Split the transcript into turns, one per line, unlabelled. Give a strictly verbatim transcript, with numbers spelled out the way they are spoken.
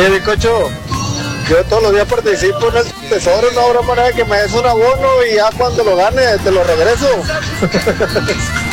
Oye, Bicocho, yo todos los días participo en el tesoro, no habrá manera que me des un abono y ya cuando lo gane te lo regreso.